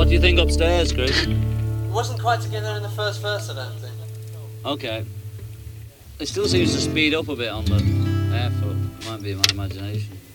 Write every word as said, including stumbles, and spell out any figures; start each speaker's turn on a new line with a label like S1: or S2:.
S1: What do you think upstairs, Chris?
S2: It wasn't quite together in the first verse, I don't think.
S1: Okay. It still seems to speed up a bit on the air foot. Might be my imagination.